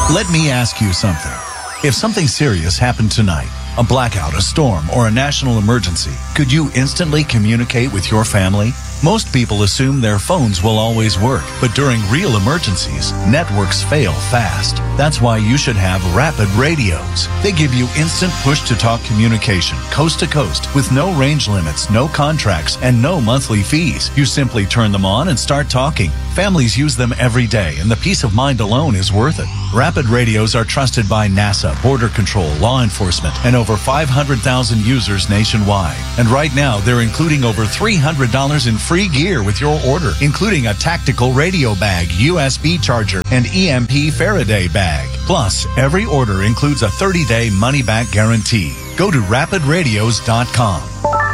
Let me ask you something. If something serious happened tonight, a blackout, a storm, or a national emergency, could you instantly communicate with your family? Most people assume their phones will always work, but during real emergencies, networks fail fast. That's why you should have Rapid Radios. They give you instant push-to-talk communication, coast to coast, with no range limits, no contracts, and no monthly fees. You simply turn them on and start talking. Families use them every day, and the peace of mind alone is worth it. Rapid Radios are trusted by NASA, Border Control, law enforcement, and over 500,000 users nationwide. And right now, they're including over $300 in free gear with your order, including a tactical radio bag, USB charger, and EMP Faraday bag. Plus, every order includes a 30-day money-back guarantee. Go to rapidradios.com.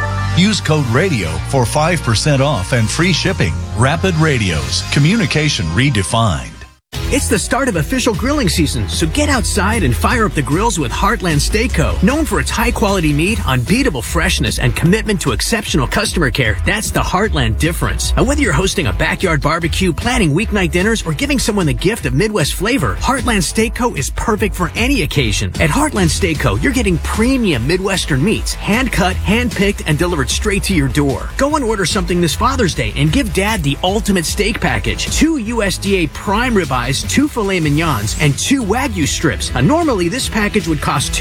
Use code RADIO for 5% off and free shipping. Rapid Radios. Communication redefined. It's the start of official grilling season, so get outside and fire up the grills with Heartland Steak Co. Known for its high-quality meat, unbeatable freshness, and commitment to exceptional customer care, that's the Heartland difference. And whether you're hosting a backyard barbecue, planning weeknight dinners, or giving someone the gift of Midwest flavor, Heartland Steak Co. is perfect for any occasion. At Heartland Steak Co., you're getting premium Midwestern meats, hand-cut, hand-picked, and delivered straight to your door. Go and order something this Father's Day and give Dad the ultimate steak package. 2 USDA prime ribeyes, 2 filet mignons, and 2 Wagyu strips. Normally, this package would cost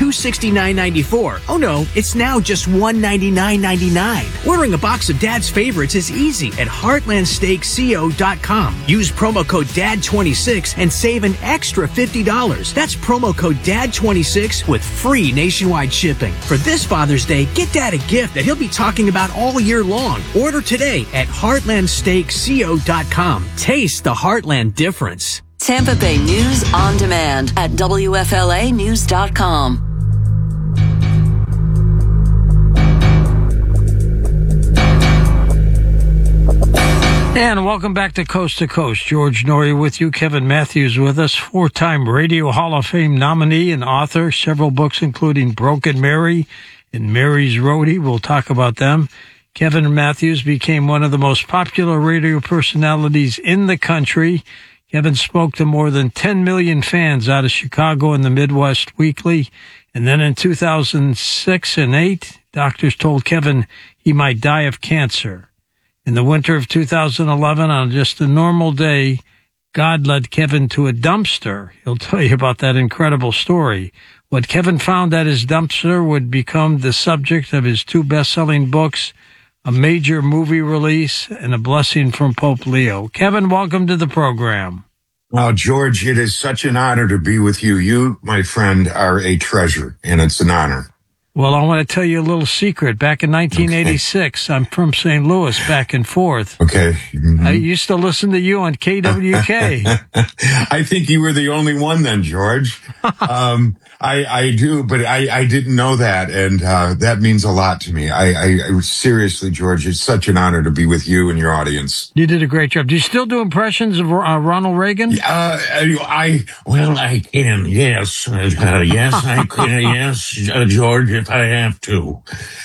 $269.94. Oh no, it's now just $199.99. Ordering a box of Dad's favorites is easy at heartlandsteakco.com. Use promo code DAD26 and save an extra $50. That's promo code DAD26 with free nationwide shipping. For this Father's Day, get Dad a gift that he'll be talking about all year long. Order today at heartlandsteakco.com. Taste the Heartland difference. Tampa Bay News on demand at WFLAnews.com. And welcome back to Coast. George Noory with you. Kevin Matthews with us, 4-time Radio Hall of Fame nominee and author. Several books, including Broken Mary and Mary's Roadie. We'll talk about them. Kevin Matthews became one of the most popular radio personalities in the country. Kevin spoke to more than 10 million fans out of Chicago and the Midwest weekly. And then in 2006 and 8, doctors told Kevin he might die of cancer. In the winter of 2011, on just a normal day, God led Kevin to a dumpster. He'll tell you about that incredible story. What Kevin found at his dumpster would become the subject of his 2 best-selling books, a major movie release, and a blessing from Pope Leo. Kevin, welcome to the program. Well, George, it is such an honor to be with you. You, my friend, are a treasure, and it's an honor. Well, I want to tell you a little secret. Back in 1986, I'm from St. Louis, back and forth. Okay. Mm-hmm. I used to listen to you on KWK. I think you were the only one then, George. I do, but I didn't know that, and that means a lot to me. I seriously, George, it's such an honor to be with you and your audience. You did a great job. Do you still do impressions of Ronald Reagan? I can, yes. Yes, I can, yes, George, if I have to.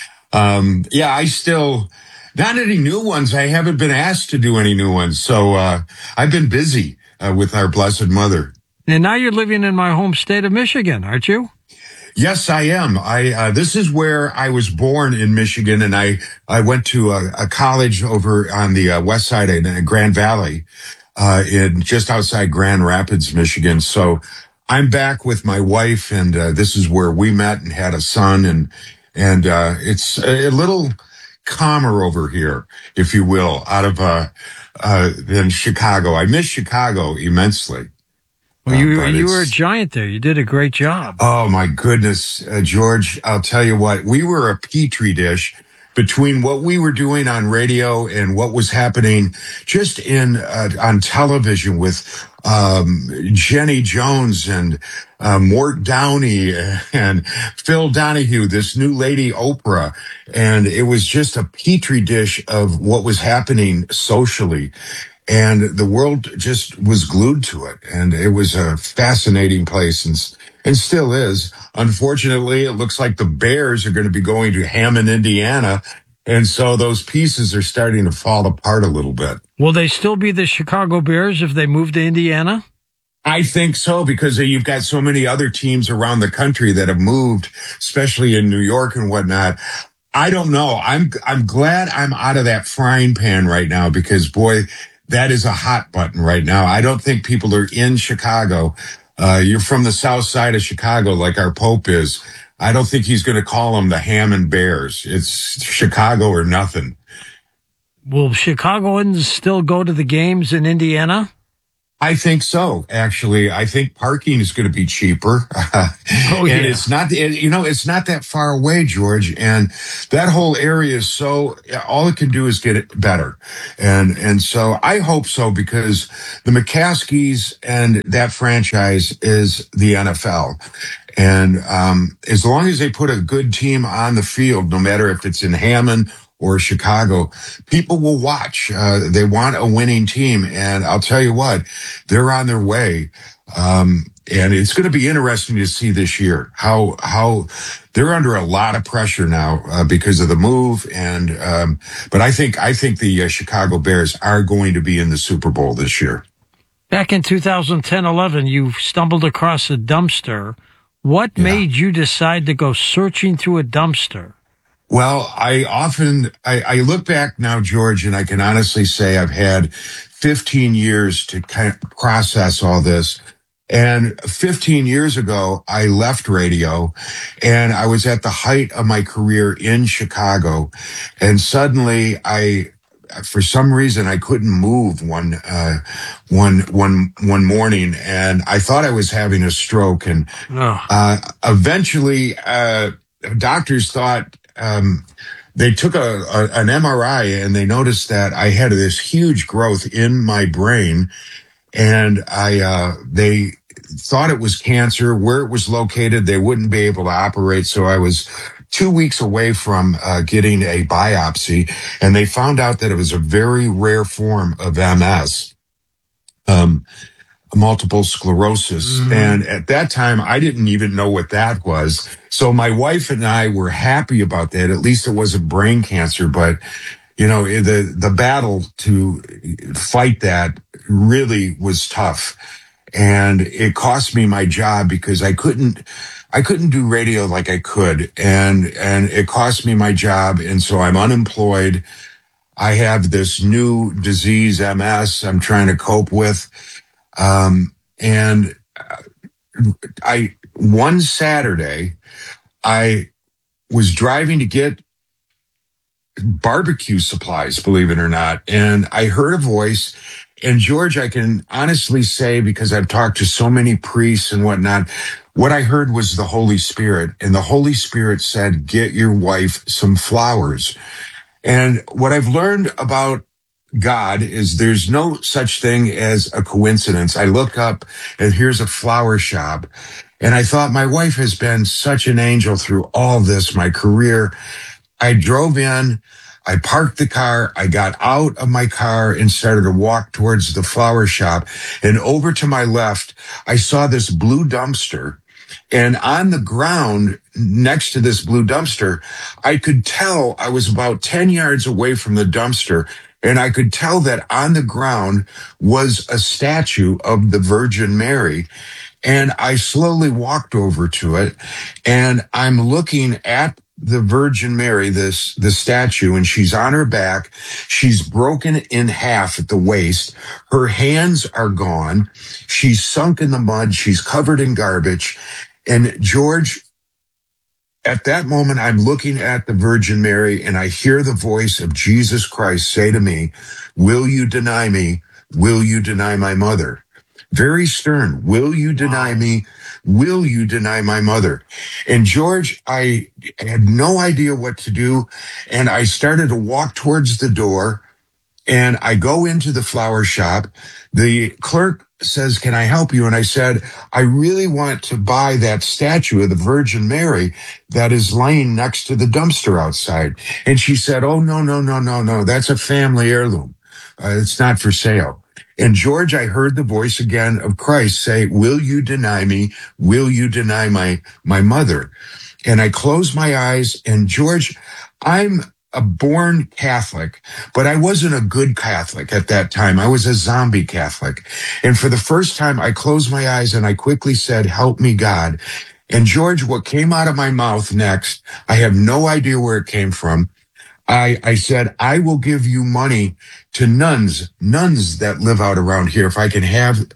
I still, not any new ones. I haven't been asked to do any new ones, so I've been busy with our Blessed Mother. And now you're living in my home state of Michigan, aren't you? Yes, I am. This is where I was born in Michigan, and I went to a college over on the west side in Grand Valley, in just outside Grand Rapids, Michigan. So I'm back with my wife, and this is where we met and had a son, and it's a little calmer over here, if you will, out of than Chicago. I miss Chicago immensely. Well, you were a giant there. You did a great job. Oh, my goodness, George, I'll tell you what, we were a petri dish between what we were doing on radio and what was happening just on television with Jenny Jones and Mort Downey and Phil Donahue, this new lady Oprah. And it was just a petri dish of what was happening socially. And the world just was glued to it. And it was a fascinating place and still is. Unfortunately, it looks like the Bears are going to be going to Hammond, Indiana. And so those pieces are starting to fall apart a little bit. Will they still be the Chicago Bears if they move to Indiana? I think so, because you've got so many other teams around the country that have moved, especially in New York and whatnot. I don't know. I'm glad I'm out of that frying pan right now, because boy, that is a hot button right now. I don't think people are in Chicago. You're from the south side of Chicago, like our Pope is. I don't think he's going to call them the Hammond Bears. It's Chicago or nothing. Will Chicagoans still go to the games in Indiana? I think so. Actually, I think parking is going to be cheaper. And it's not, it's not that far away, George. And that whole area is all it can do is get it better. And so I hope so, because the McCaskies and that franchise is the NFL. And as long as they put a good team on the field, no matter if it's in Hammond or Chicago, people will watch. They want a winning team. And I'll tell you what, they're on their way. And it's going to be interesting to see this year how they're under a lot of pressure now because of the move. And but I think the Chicago Bears are going to be in the Super Bowl this year. Back in 2010-11, you stumbled across a dumpster. What made you decide to go searching through a dumpster? Well, I look back now, George, and I can honestly say I've had 15 years to kind of process all this. And 15 years ago, I left radio, and I was at the height of my career in Chicago. And suddenly for some reason, I couldn't move one morning, and I thought I was having a stroke. And eventually, doctors thought, they took an MRI, and they noticed that I had this huge growth in my brain, and they thought it was cancer. Where it was located, they wouldn't be able to operate. So I was 2 weeks away from getting a biopsy, and they found out that it was a very rare form of MS. Multiple sclerosis. Mm-hmm. And at that time, I didn't even know what that was. So my wife and I were happy about that. At least it wasn't brain cancer, but the battle to fight that really was tough. And it cost me my job, because I couldn't do radio like I could. And it cost me my job. And so I'm unemployed. I have this new disease, MS, I'm trying to cope with. One Saturday, I was driving to get barbecue supplies, believe it or not. And I heard a voice. And George, I can honestly say, because I've talked to so many priests and whatnot, what I heard was the Holy Spirit. And the Holy Spirit said, get your wife some flowers. And what I've learned about God is there's no such thing as a coincidence. I look up and here's a flower shop. And I thought, my wife has been such an angel through all this, my career. I drove in, I parked the car, I got out of my car and started to walk towards the flower shop. And over to my left, I saw this blue dumpster. And on the ground next to this blue dumpster, I could tell I was about 10 yards away from the dumpster. And I could tell that on the ground was a statue of the Virgin Mary. And I slowly walked over to it, and I'm looking at the Virgin Mary, the statue, and she's on her back. She's broken in half at the waist. Her hands are gone. She's sunk in the mud. She's covered in garbage. And George, at that moment, I'm looking at the Virgin Mary, and I hear the voice of Jesus Christ say to me, will you deny me? Will you deny my mother? Very stern. Will you deny me? Will you deny my mother? And George, I had no idea what to do. And I started to walk towards the door, and I go into the flower shop. The clerk says, can I help you? And I said, I really want to buy that statue of the Virgin Mary that is laying next to the dumpster outside. And she said, oh, no. That's a family heirloom. It's not for sale. And George, I heard the voice again of Christ say, will you deny me? Will you deny my mother? And I closed my eyes, and George, I'm a born Catholic, but I wasn't a good Catholic at that time. I was a zombie Catholic. And for the first time, I closed my eyes and I quickly said, "Help me, God." And George, what came out of my mouth next, I have no idea where it came from. I said, "I will give you money to nuns that live out around here if I can have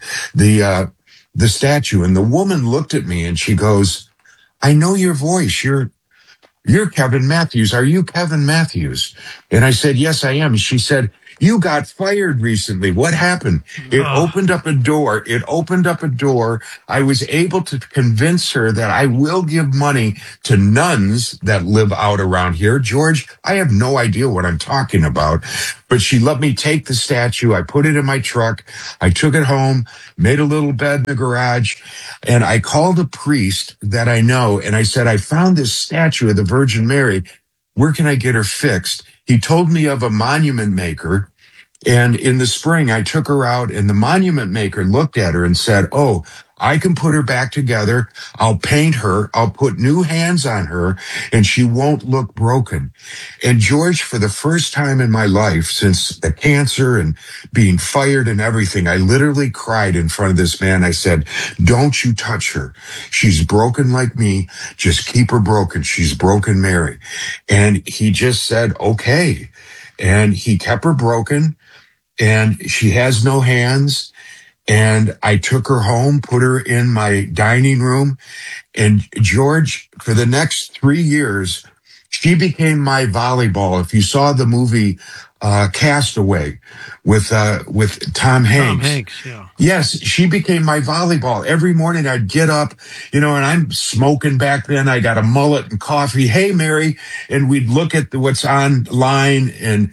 the statue." And the woman looked at me and she goes, "I know your voice. You're Kevin Matthews. Are you Kevin Matthews?" And I said, "Yes, I am." She said, "You got fired recently. What happened?" It opened up a door. It opened up a door. I was able to convince her that I will give money to nuns that live out around here. George, I have no idea what I'm talking about, but she let me take the statue. I put it in my truck. I took it home, made a little bed in the garage, and I called a priest that I know. And I said, "I found this statue of the Virgin Mary. Where can I get her fixed?" He told me of a monument maker. And in the spring, I took her out and the monument maker looked at her and said, "Oh, I can put her back together. I'll paint her. I'll put new hands on her and she won't look broken." And George, for the first time in my life since the cancer and being fired and everything, I literally cried in front of this man. I said, "Don't you touch her. She's broken like me. Just keep her broken. She's broken, Mary." And he just said, "Okay." And he kept her broken and she has no hands. And I took her home, put her in my dining room. And George, for the next 3 years, she became my volleyball. If you saw the movie Castaway with Tom Hanks. Tom Hanks, yeah. Yes, she became my volleyball. Every morning I'd get up, and I'm smoking back then. I got a mullet and coffee. "Hey, Mary." And we'd look at what's online. And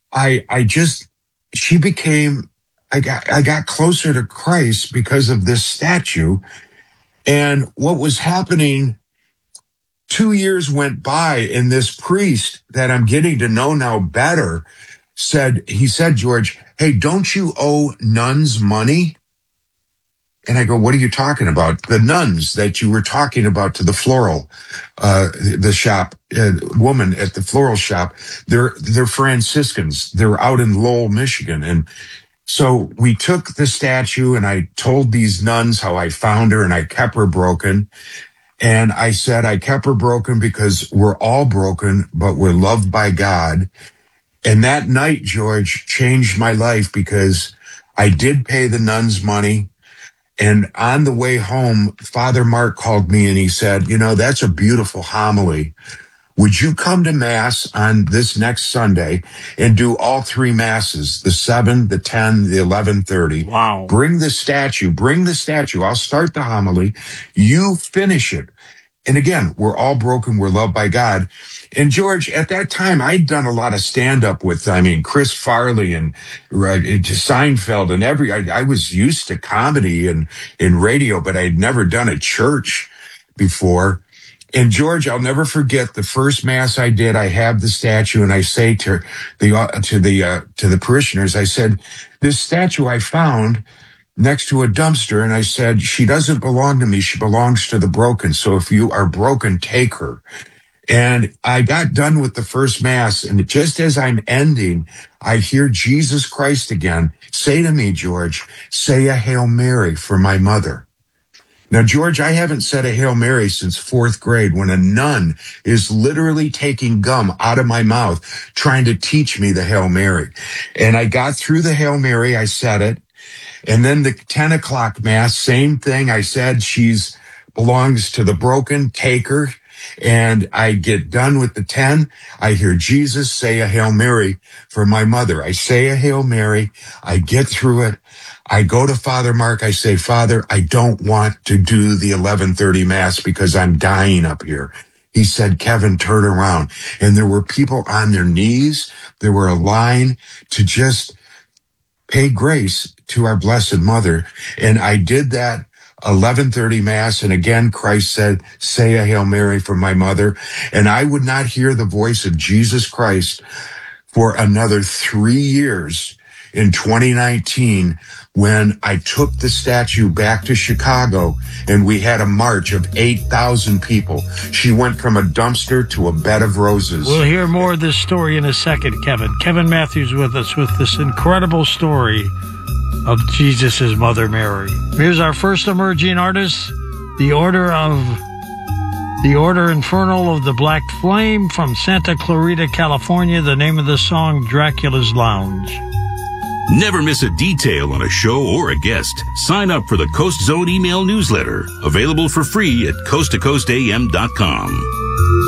she became, I got closer to Christ because of this statue. And what was happening, 2 years went by, and this priest that I'm getting to know now better said, "George, hey, don't you owe nuns money?" And I go, "What are you talking about?" "The nuns that you were talking about to the floral, the shop, woman at the floral shop, they're Franciscans. They're out in Lowell, Michigan." And so we took the statue and I told these nuns how I found her and I kept her broken. And I said, I kept her broken because we're all broken, but we're loved by God. And that night, George, changed my life because I did pay the nuns money. And on the way home, Father Mark called me and he said, "That's a beautiful homily. Would you come to Mass on this next Sunday and do all 3 Masses, the 7, the 10, the 11:30? Wow. Bring the statue. I'll start the homily. You finish it." And again, we're all broken. We're loved by God. And George, at that time, I'd done a lot of stand-up with, Chris Farley and Seinfeld and I was used to comedy and in radio, but I'd never done a church before. And George, I'll never forget the first Mass I did. I have the statue and I say to the parishioners, I said, "This statue I found next to a dumpster." And I said, "She doesn't belong to me. She belongs to the broken. So if you are broken, take her." And I got done with the first Mass. And just as I'm ending, I hear Jesus Christ again say to me, "George, say a Hail Mary for my mother." Now, George, I haven't said a Hail Mary since 4th grade when a nun is literally taking gum out of my mouth, trying to teach me the Hail Mary. And I got through the Hail Mary. I said it. And then the 10 o'clock Mass, same thing. I said, "She's belongs to the broken, take her." And I get done with the 10. I hear Jesus say a Hail Mary for my mother. I say a Hail Mary. I get through it. I go to Father Mark. I say, "Father, I don't want to do the 11:30 Mass because I'm dying up here." He said, "Kevin, turn around." And there were people on their knees. There were a line to just pay grace to our Blessed Mother. And I did that 11:30 Mass. And again, Christ said, "Say a Hail Mary for my mother." And I would not hear the voice of Jesus Christ for another 3 years. in 2019 when I took the statue back to Chicago and we had a march of 8,000 people. She went from a dumpster to a bed of roses. We'll hear more of this story in a second, Kevin. Kevin Matthews with us with this incredible story of Jesus' Mother Mary. Here's our first emerging artist, the Order Infernal of the Black Flame from Santa Clarita, California. The name of the song, Dracula's Lounge. Never miss a detail on a show or a guest. Sign up for the Coast Zone email newsletter, available for free at coasttocoastam.com.